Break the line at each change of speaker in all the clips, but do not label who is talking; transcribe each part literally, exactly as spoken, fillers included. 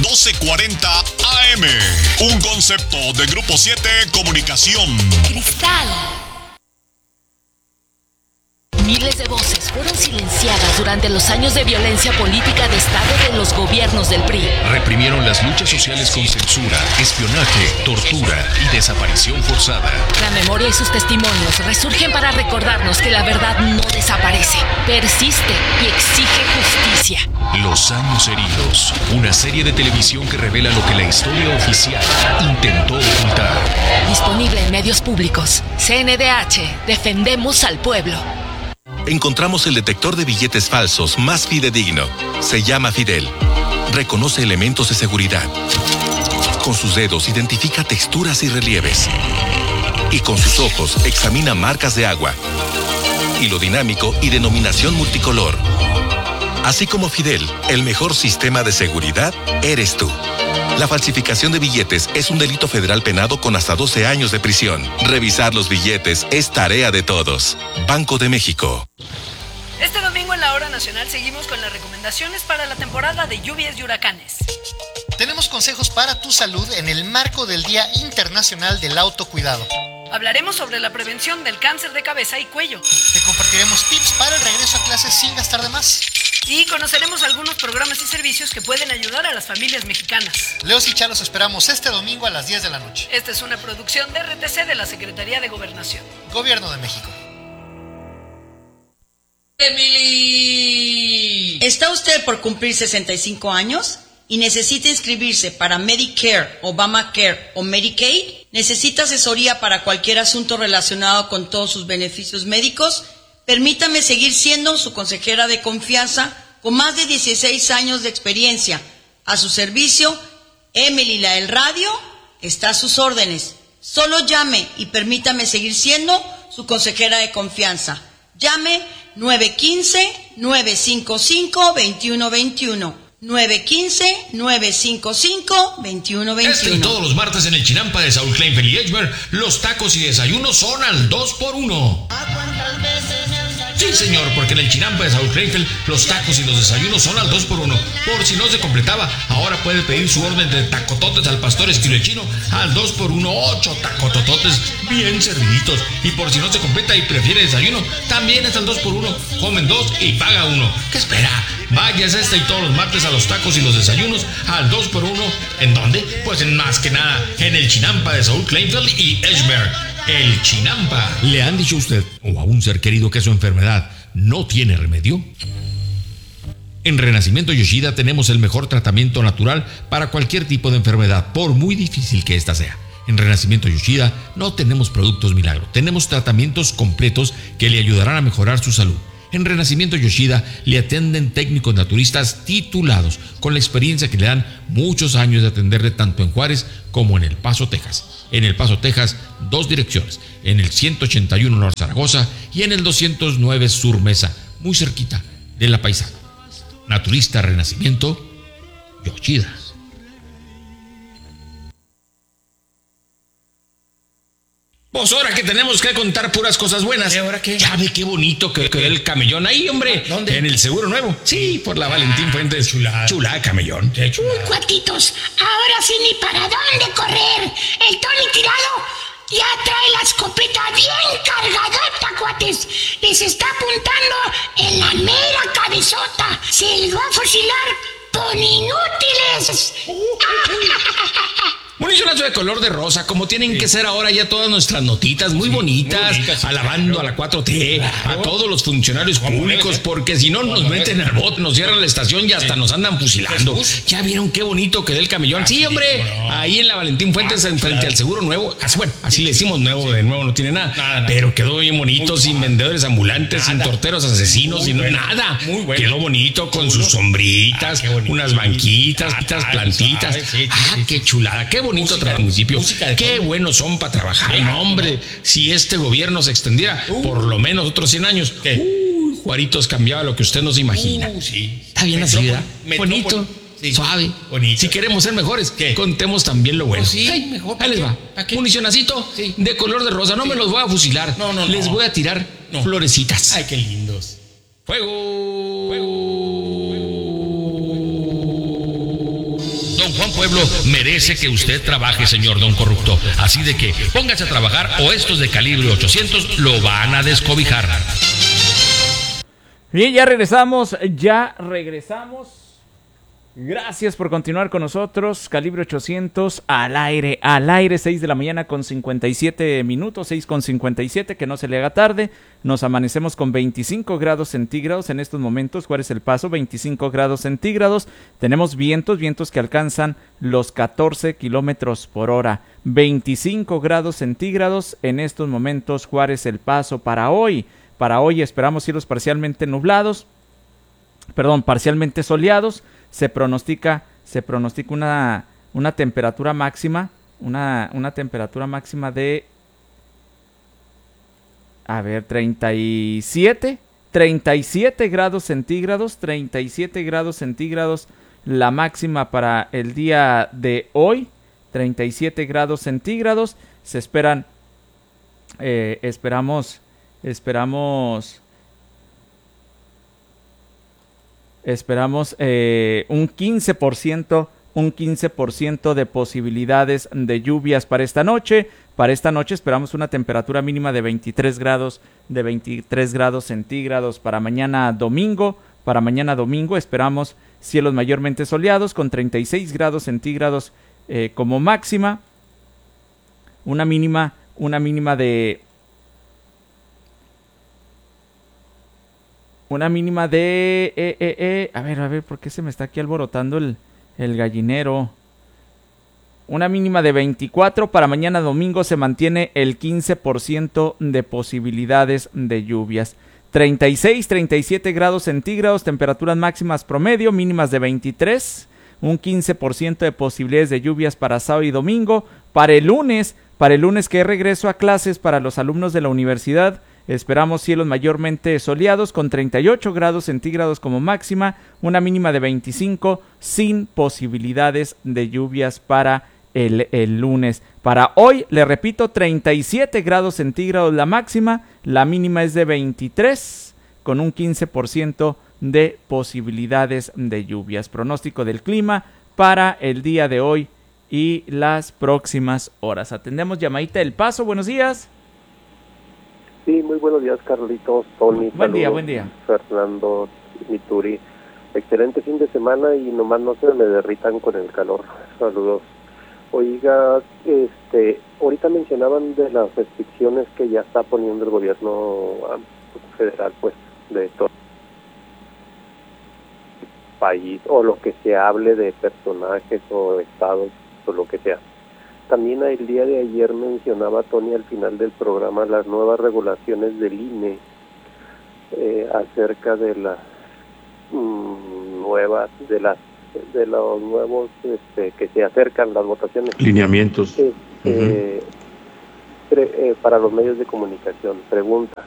doce cuarenta A M. Un concepto de Grupo siete Comunicación.
Cristal. Miles de voces fueron silenciadas durante los años de violencia política de Estado de los gobiernos del P R I.
Reprimieron las luchas sociales con censura, espionaje, tortura y desaparición forzada.
La memoria y sus testimonios resurgen para recordarnos que la verdad no desaparece, persiste y exige justicia.
Los años heridos, una serie de televisión que revela lo que la historia oficial intentó ocultar.
Disponible en medios públicos. C N D H, defendemos al pueblo.
Encontramos el detector de billetes falsos más fidedigno. Se llama Fidel. Reconoce elementos de seguridad. Con sus dedos identifica texturas y relieves. Y con sus ojos examina marcas de agua. Hilo dinámico y denominación multicolor. Así como Fidel, el mejor sistema de seguridad eres tú. La falsificación de billetes es un delito federal penado con hasta doce años de prisión. Revisar los billetes es tarea de todos. Banco de México.
Este domingo en la Hora Nacional seguimos con las recomendaciones para la temporada de lluvias y huracanes.
Tenemos consejos para tu salud en el marco del Día Internacional del Autocuidado.
Hablaremos sobre la prevención del cáncer de cabeza y cuello.
Te compartiremos tips para el regreso a clases sin gastar de más.
Y conoceremos algunos programas y servicios que pueden ayudar a las familias mexicanas.
Leos y Chá los esperamos este domingo a las diez de la noche.
Esta es una producción de R T C de la Secretaría de Gobernación.
Gobierno de México.
Emily. ¿Está usted por cumplir sesenta y cinco años y necesita inscribirse para Medicare, Obamacare o Medicaid? ¿Necesita asesoría para cualquier asunto relacionado con todos sus beneficios médicos? Permítame seguir siendo su consejera de confianza con más de dieciséis años de experiencia. A su servicio, Emily la del radio está a sus órdenes. Solo llame y permítame seguir siendo su consejera de confianza. Llame nueve uno cinco, nueve cinco cinco, dos uno dos uno. nueve uno cinco, nueve cinco cinco, dos uno dos uno.
Este y todos los martes en el Chinampa de Saúl Kleinfeld y Edgemer, los tacos y desayunos son al dos por uno. Sí, señor, porque en el Chinampa de Saúl Kleinfeld los tacos y los desayunos son al dos por uno. Por si no se completaba, ahora puede pedir su orden de tacototes al pastor estilo chino al dos por uno, ocho tacotototes bien serviditos. Y por si no se completa y prefiere desayuno, también es al dos por uno. Comen dos y paga uno. ¿Qué espera? Váyase este y todos los martes a los tacos y los desayunos al dos por uno. ¿En dónde? Pues en más que nada, en el Chinampa de Saúl Kleinfeld y Edgemer. El Chinampa.
¿Le han dicho a usted o a un ser querido que su enfermedad no tiene remedio? En Renacimiento Yoshida tenemos el mejor tratamiento natural para cualquier tipo de enfermedad, por muy difícil que ésta sea. En Renacimiento Yoshida no tenemos productos milagro, tenemos tratamientos completos que le ayudarán a mejorar su salud. En Renacimiento Yoshida le atienden técnicos naturistas titulados, con la experiencia que le dan muchos años de atenderle tanto en Juárez como en El Paso, Texas. En El Paso, Texas, dos direcciones, en el ciento ochenta y uno Norte Zaragoza y en el doscientos nueve Sur Mesa, muy cerquita de La Paisana. Naturista Renacimiento Yoshida. Pues ahora que tenemos que contar puras cosas buenas.
¿Y ahora qué?
Ya ve qué bonito que quedó el camellón ahí, hombre.
¿Dónde?
En el Seguro Nuevo. Sí, por la Valentín Fuentes.
Chulada.
Chulada camellón.
Qué chulada.
Uy, cuatitos, ahora sí ni para dónde correr. El Tony Tirado ya trae la escopeta bien cargadota, cuates. Les está apuntando en la mera cabezota. Se les va a fusilar con inútiles.
Municionazo de color de rosa, como tienen sí. que ser ahora ya todas nuestras notitas muy sí, bonitas, muy bonitas sí, alabando claro. a la cuatro T, claro. a todos los funcionarios Como públicos, es, porque si no nos meten al bote, nos cierran la estación y hasta sí. nos andan fusilando. Jesús. Ya vieron qué bonito quedó el camellón. Sí, hombre, no. ahí en la Valentín Fuentes, ah, frente claro. al Seguro Nuevo. Así, bueno, así le decimos nuevo, sí. de nuevo no tiene nada, nada, nada. Pero quedó bien bonito, muy sin mal. vendedores ambulantes, nada. sin torteros asesinos, sin bueno. nada. Muy bueno. Quedó bonito con sus sombritas, ah, unas banquitas, ah, plantitas. Ah, sí, sí, ah, sí, qué sí. chulada, qué bonito trabajo el municipio. Qué buenos son para trabajar. Sí, no, hombre, si este gobierno se extendiera uh, por lo menos otros cien años, ¿qué? Uy, Juaritos cambiaba lo que usted no se imagina. Uh, sí. Está bien así, ¿verdad? Bonito, sí. suave. Bonito. Si queremos ser mejores, ¿qué? Contemos también lo bueno. Oh, sí, Ay, mejor. Ahí les va. Municionacito sí. de color de rosa. No sí. me los voy a fusilar. No, no, les no. voy a tirar no. florecitas.
Ay, qué lindos.
Fuego. Fuego.
Juan Pueblo merece que usted trabaje, señor don corrupto. Así de que póngase a trabajar o estos de calibre ochocientos lo van a descobijar.
Bien, ya regresamos, ya regresamos. Gracias por continuar con nosotros. Calibre ochocientos al aire, al aire, seis de la mañana con cincuenta y siete minutos, seis con cincuenta y siete, que no se le haga tarde. Nos amanecemos con veinticinco grados centígrados en estos momentos. ¿Cuál es el paso? veinticinco grados centígrados. Tenemos vientos, vientos que alcanzan los catorce kilómetros por hora. veinticinco grados centígrados en estos momentos. Juárez El Paso para hoy. Para hoy esperamos cielos parcialmente nublados, perdón, parcialmente soleados. Se pronostica, se pronostica una, una temperatura máxima, una, una temperatura máxima de, a ver, treinta y siete, treinta y siete grados centígrados, treinta y siete grados centígrados la máxima para el día de hoy, treinta y siete grados centígrados. Se esperan, eh, esperamos, esperamos... Esperamos eh, un quince por ciento, un quince por ciento de posibilidades de lluvias para esta noche. Para esta noche esperamos una temperatura mínima de veintitrés grados, de veintitrés grados centígrados para mañana domingo. Para mañana domingo esperamos cielos mayormente soleados con treinta y seis grados centígrados eh, como máxima. Una mínima, una mínima de... Una mínima de... Eh, eh, eh, a ver, a ver, ¿por qué se me está aquí alborotando el, el gallinero? Una mínima de veinticuatro. Para mañana domingo se mantiene el quince por ciento de posibilidades de lluvias. treinta y seis, treinta y siete grados centígrados, temperaturas máximas promedio, mínimas de veintitrés. Un quince por ciento de posibilidades de lluvias para sábado y domingo. Para el lunes, para el lunes que es regreso a clases para los alumnos de la universidad, esperamos cielos mayormente soleados con treinta y ocho grados centígrados como máxima, una mínima de veinticinco, sin posibilidades de lluvias para el, el lunes. Para hoy, le repito, treinta y siete grados centígrados la máxima, la mínima es de veintitrés, con un quince por ciento de posibilidades de lluvias. Pronóstico del clima para el día de hoy y las próximas horas. Atendemos llamadita del Paso, buenos días.
Sí, muy buenos días, Carlitos, Tony.
Buen
saludos,
día, buen día.
Fernando, Mituri. Excelente fin de semana y nomás no se me derritan con el calor. Saludos. Oiga, este, ahorita mencionaban de las restricciones que ya está poniendo el gobierno federal, pues, de todo el país, o lo que se hable de personajes o estados, o lo que sea. También el día de ayer mencionaba Tony al final del programa las nuevas regulaciones del I N E eh, acerca de las mmm, nuevas, de las de los nuevos este, que se acercan las votaciones.
Lineamientos.
Este, uh-huh. pre, eh, para los medios de comunicación. Pregunta.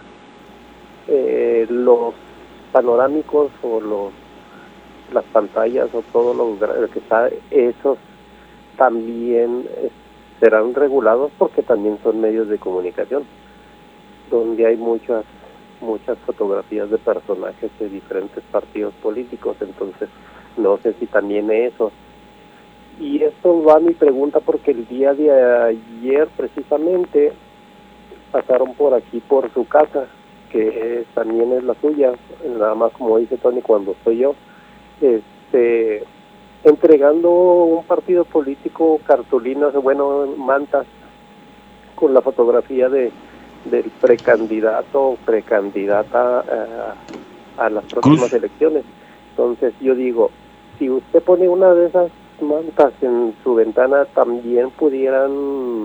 Eh, los panorámicos o los las pantallas o todo lo que está, esos también serán regulados porque también son medios de comunicación donde hay muchas muchas fotografías de personajes de diferentes partidos políticos, entonces no sé si también eso. Y esto va a mi pregunta porque el día de ayer precisamente pasaron por aquí por su casa, que también es la suya, nada más como dice Tony cuando estoy yo, este entregando un partido político cartulinas, bueno, mantas con la fotografía de del precandidato o precandidata a, a las próximas Cruz. elecciones. Entonces yo digo, si usted pone una de esas mantas en su ventana, también pudieran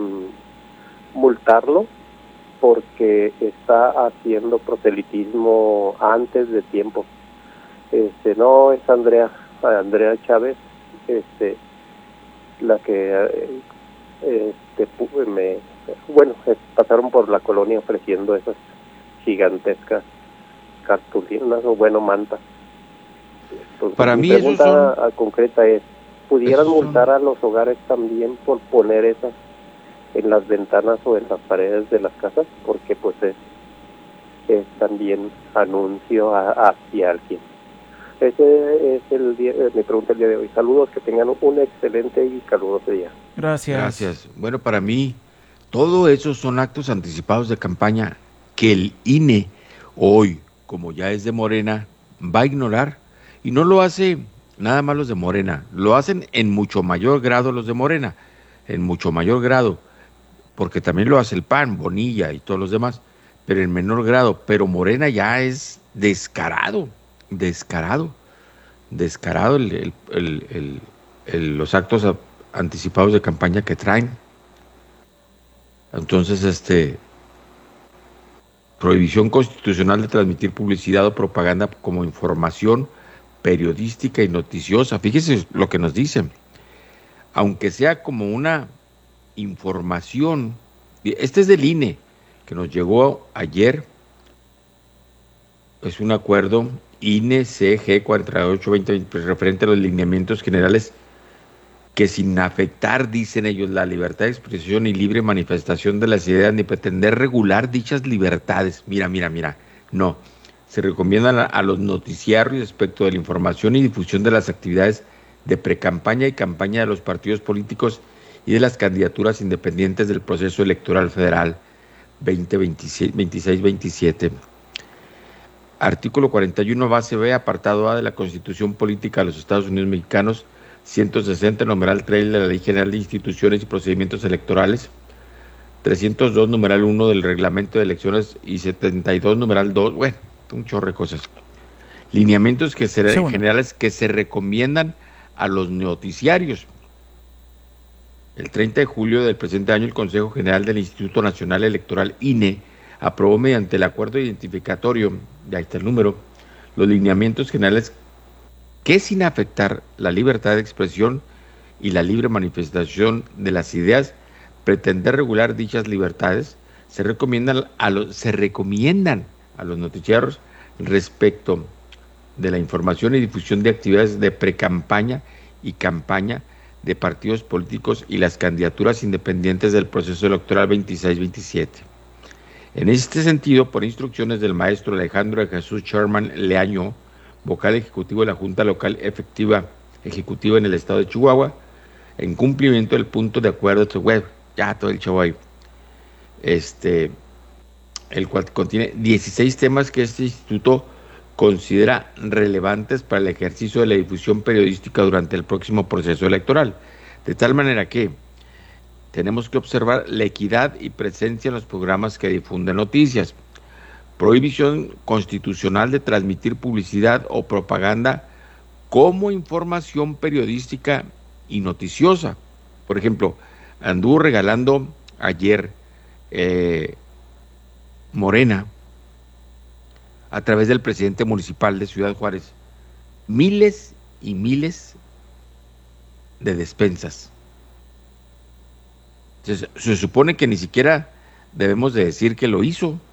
multarlo porque está haciendo proselitismo antes de tiempo. Este, no es Andrea Andrea Chávez, este, la que este, me, bueno, pasaron por la colonia ofreciendo esas gigantescas cartulinas o bueno mantas. Entonces,
para
mi
mí
pregunta
son...
concreta es, ¿pudieran
son...
multar a los hogares también por poner esas en las ventanas o en las paredes de las casas? Porque pues es, es también anuncio a, hacia alguien. Ese es el día, mi pregunta el día de hoy. Saludos, que tengan un excelente y caluroso día.
Gracias.
Gracias. Bueno, para mí, todo eso son actos anticipados de campaña que el I N E hoy, como ya es de Morena, va a ignorar. Y no lo hace nada más los de Morena, lo hacen en mucho mayor grado los de Morena, en mucho mayor grado, porque también lo hace el P A N, Bonilla y todos los demás, pero en menor grado. Pero Morena ya es descarado, descarado, descarado el, el, el, el, el, los actos a, anticipados de campaña que traen. Entonces, este, prohibición constitucional de transmitir publicidad o propaganda como información periodística y noticiosa. Fíjese lo que nos dicen. Aunque sea como una información, este es del I N E, que nos llegó ayer, es un acuerdo I N E C G cuarenta y ocho veinte referente a los lineamientos generales que, sin afectar, dicen ellos, la libertad de expresión y libre manifestación de las ideas, ni pretender regular dichas libertades. Mira, mira, mira, no. Se recomiendan a, a los noticiarios respecto de la información y difusión de las actividades de precampaña y campaña de los partidos políticos y de las candidaturas independientes del proceso electoral federal veinte veintiséis veintisiete. Artículo cuarenta y uno, base B, apartado A de la Constitución Política de los Estados Unidos Mexicanos, ciento sesenta, numeral tres de la Ley General de Instituciones y Procedimientos Electorales, trescientos dos, numeral uno del Reglamento de Elecciones y setenta y dos, numeral dos, bueno, un chorro de cosas. Lineamientos que se, sí, bueno. generales que se recomiendan a los noticiarios. El treinta de julio del presente año, el Consejo General del Instituto Nacional Electoral, I N E, aprobó mediante el acuerdo identificatorio, ya está el número, los lineamientos generales que, sin afectar la libertad de expresión y la libre manifestación de las ideas, pretender regular dichas libertades, se recomiendan a los, se recomiendan a los noticiarios respecto de la información y difusión de actividades de precampaña y campaña de partidos políticos y las candidaturas independientes del proceso electoral veintiséis veintisiete. En este sentido, por instrucciones del maestro Alejandro de Jesús Sherman Leaño, vocal ejecutivo de la Junta Local Efectiva Ejecutiva en el estado de Chihuahua, en cumplimiento del punto de acuerdo de web, ya todo el chavo ahí, este, el cual contiene dieciséis temas que este instituto considera relevantes para el ejercicio de la difusión periodística durante el próximo proceso electoral, de tal manera que tenemos que observar la equidad y presencia en los programas que difunden noticias, prohibición constitucional de transmitir publicidad o propaganda como información periodística y noticiosa. Por ejemplo, anduvo regalando ayer eh, Morena, a través del presidente municipal de Ciudad Juárez, miles y miles de despensas. Se, se supone que ni siquiera debemos de decir que lo hizo,